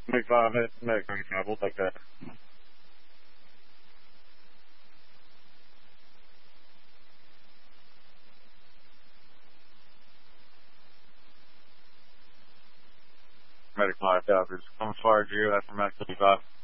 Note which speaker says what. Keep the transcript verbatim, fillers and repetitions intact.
Speaker 1: Make five hit, make five, we'll take that. Medic five, Dockers. Come as far as you, that's from Max fifty-five.